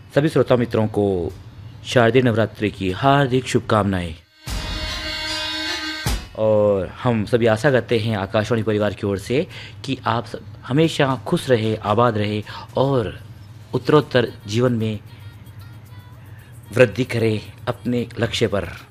सभी श्रोता मित्रों को शारदीय नवरात्रि की हार्दिक शुभकामनाएं। और हम सभी आशा करते हैं आकाशवाणी परिवार की ओर से कि आप सब हमेशा खुश रहे, आबाद रहे और उत्तरोत्तर जीवन में वृद्धि करें अपने लक्ष्य पर।